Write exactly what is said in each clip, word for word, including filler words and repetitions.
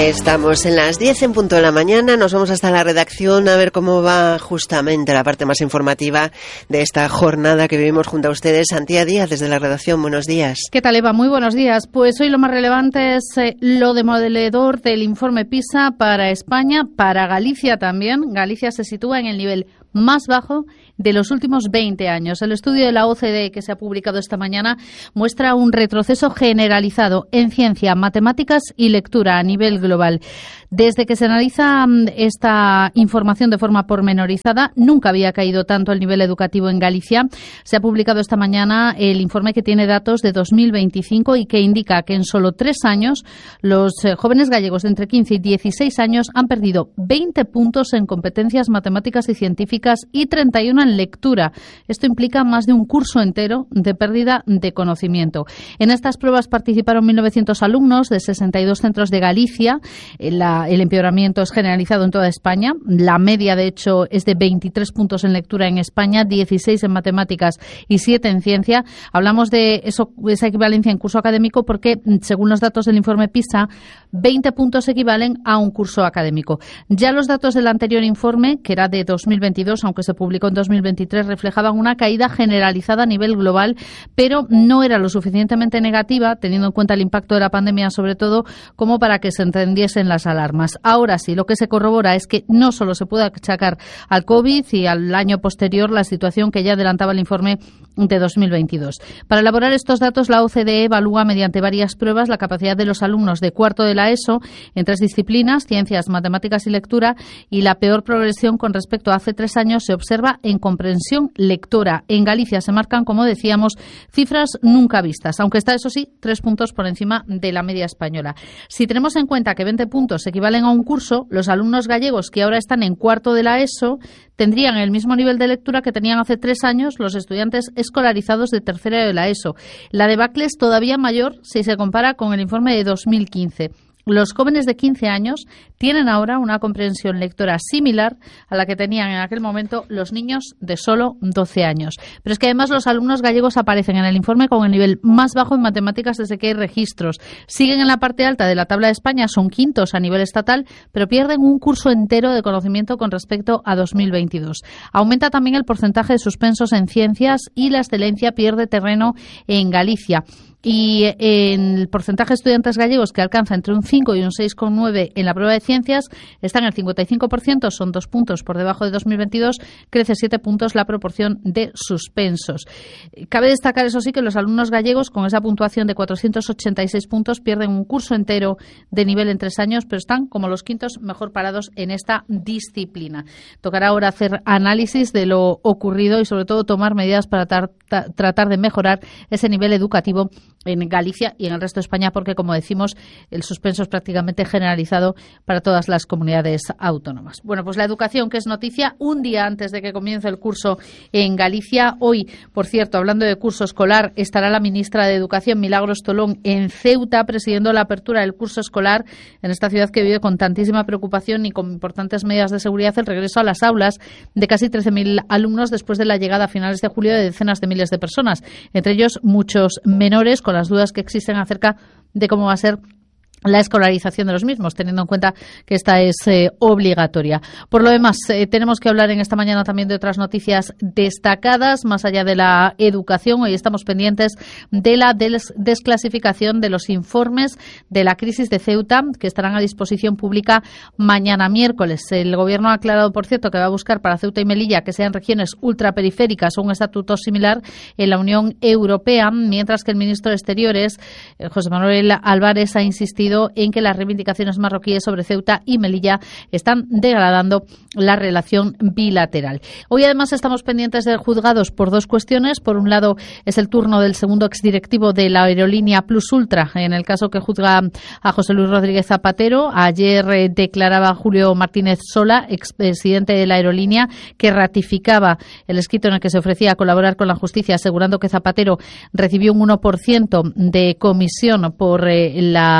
Estamos en las diez en punto de la mañana, nos vamos hasta la redacción a ver cómo va justamente la parte más informativa de esta jornada que vivimos junto a ustedes. Antía Díaz, desde la redacción, buenos días. ¿Qué tal, Eva? Muy buenos días. Pues hoy lo más relevante es eh, lo demoledor del informe PISA para España, para Galicia también. Galicia se sitúa en el nivel más bajo de los últimos veinte años. El estudio de la O C D E que se ha publicado esta mañana muestra un retroceso generalizado en ciencia, matemáticas y lectura a nivel global. Desde que se analiza esta información de forma pormenorizada, nunca había caído tanto el nivel educativo en Galicia. Se ha publicado esta mañana el informe que tiene datos de dos mil veinticinco y que indica que en solo tres años los jóvenes gallegos de entre quince y dieciséis años han perdido veinte puntos en competencias matemáticas y científicas y treinta y uno en lectura. Esto implica más de un curso entero de pérdida de conocimiento. En estas pruebas participaron mil novecientos alumnos de sesenta y dos centros de Galicia. La El empeoramiento es generalizado en toda España. La media, de hecho, es de veintitrés puntos en lectura en España, dieciséis en matemáticas y siete en ciencia. Hablamos de eso, esa equivalencia en curso académico porque, según los datos del informe PISA, veinte puntos equivalen a un curso académico. Ya los datos del anterior informe, que era de dos mil veintidós, aunque se publicó en dos mil veintitrés, reflejaban una caída generalizada a nivel global, pero no era lo suficientemente negativa, teniendo en cuenta el impacto de la pandemia, sobre todo, como para que se encendiesen las alarmas. Ahora sí, lo que se corrobora es que no solo se puede achacar al COVID y al año posterior la situación que ya adelantaba el informe de dos mil veintidós. Para elaborar estos datos, la O C D E evalúa mediante varias pruebas la capacidad de los alumnos de cuarto de la ESO en tres disciplinas, ciencias, matemáticas y lectura, y la peor progresión con respecto a hace tres años se observa en comprensión lectora. En Galicia se marcan, como decíamos, cifras nunca vistas, aunque está, eso sí, tres puntos por encima de la media española. Si tenemos en cuenta que veinte puntos equivalen a un curso, los alumnos gallegos que ahora están en cuarto de la ESO tendrían el mismo nivel de lectura que tenían hace tres años los estudiantes escolarizados de tercero de la ESO. La debacle es todavía mayor si se compara con el informe de dos mil quince. Los jóvenes de quince años tienen ahora una comprensión lectora similar a la que tenían en aquel momento los niños de solo doce años. Pero es que además los alumnos gallegos aparecen en el informe con el nivel más bajo en matemáticas desde que hay registros. Siguen en la parte alta de la tabla de España, son quintos a nivel estatal, pero pierden un curso entero de conocimiento con respecto a dos mil veintidós. Aumenta también el porcentaje de suspensos en ciencias y la excelencia pierde terreno en Galicia. Y en el porcentaje de estudiantes gallegos que alcanza entre un cinco y un seis coma nueve en la prueba de ciencias está en el cincuenta y cinco por ciento, son dos puntos por debajo de dos mil veintidós, crece siete puntos la proporción de suspensos. Cabe destacar, eso sí, que los alumnos gallegos con esa puntuación de cuatrocientos ochenta y seis puntos pierden un curso entero de nivel en tres años, pero están como los quintos mejor parados en esta disciplina. Tocará ahora hacer análisis de lo ocurrido y sobre todo tomar medidas para tar- tratar de mejorar ese nivel educativo en Galicia y en el resto de España, porque, como decimos, el suspenso es prácticamente generalizado para todas las comunidades autónomas. Bueno, pues la educación, que es noticia un día antes de que comience el curso en Galicia. Hoy, por cierto, hablando de curso escolar, estará la ministra de Educación, Milagros Tolón, en Ceuta, presidiendo la apertura del curso escolar en esta ciudad que vive con tantísima preocupación y con importantes medidas de seguridad el regreso a las aulas de casi trece mil alumnos después de la llegada a finales de julio de decenas de miles de personas, entre ellos muchos menores, con las dudas que existen acerca de cómo va a ser la escolarización de los mismos, teniendo en cuenta que esta es eh, obligatoria. Por lo demás, eh, tenemos que hablar en esta mañana también de otras noticias destacadas, más allá de la educación. Hoy estamos pendientes de la des- desclasificación de los informes de la crisis de Ceuta, que estarán a disposición pública mañana miércoles. El Gobierno ha aclarado, por cierto, que va a buscar para Ceuta y Melilla que sean regiones ultraperiféricas o un estatuto similar en la Unión Europea, mientras que el ministro de Exteriores, eh, José Manuel Álvarez, ha insistido en que las reivindicaciones marroquíes sobre Ceuta y Melilla están degradando la relación bilateral. Hoy además estamos pendientes de juzgados por dos cuestiones. Por un lado es el turno del segundo exdirectivo de la aerolínea Plus Ultra, en el caso que juzga a José Luis Rodríguez Zapatero. Ayer eh, declaraba Julio Martínez Sola, expresidente de la aerolínea, que ratificaba el escrito en el que se ofrecía a colaborar con la justicia, asegurando que Zapatero recibió un uno por ciento de comisión por, eh, la, por el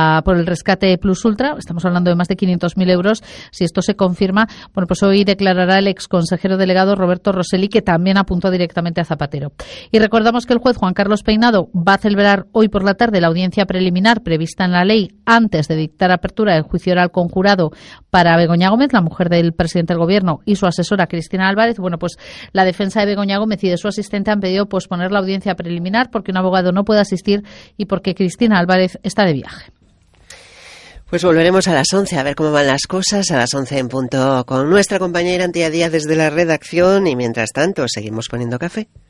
el rescate Plus Ultra. Estamos hablando de más de quinientos mil euros. Si esto se confirma, bueno, pues hoy declarará el exconsejero delegado Roberto Rosselli, que también apuntó directamente a Zapatero. Y recordamos que el juez Juan Carlos Peinado va a celebrar hoy por la tarde la audiencia preliminar prevista en la ley antes de dictar apertura del juicio oral con jurado para Begoña Gómez, la mujer del presidente del Gobierno, y su asesora Cristina Álvarez. Bueno, pues la defensa de Begoña Gómez y de su asistente han pedido posponer la audiencia preliminar porque un abogado no puede asistir y porque Cristina Álvarez está de viaje. Pues volveremos a las once a ver cómo van las cosas, a las once en punto con nuestra compañera Antía Díaz desde la redacción, y mientras tanto seguimos poniendo café.